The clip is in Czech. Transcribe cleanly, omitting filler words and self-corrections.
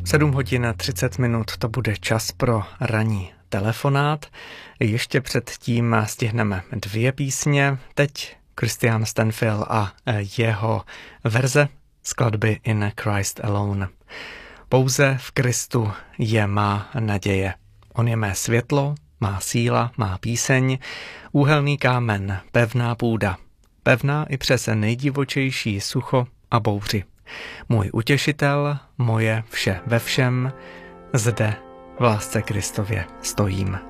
7 hodin 30 minut, to bude čas pro ranní telefonát. Ještě předtím stihneme 2 písně. Teď Christian Stanfill a jeho verze skladby In Christ Alone. Pouze v Kristu je má naděje. On je mé světlo, má síla, má píseň, úhelný kámen, pevná půda. Pevná i přes nejdivočejší sucho a bouři. Můj utěšitel, moje vše ve všem, zde v lásce Kristově stojím.